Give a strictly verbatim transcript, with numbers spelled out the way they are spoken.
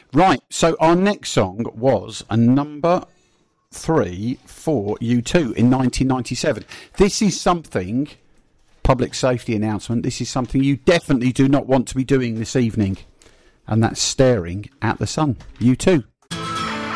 Right, so our next song was a number three for U two in nineteen ninety-seven. This is something, public safety announcement, this is something you definitely do not want to be doing this evening, and that's staring at the sun. U two.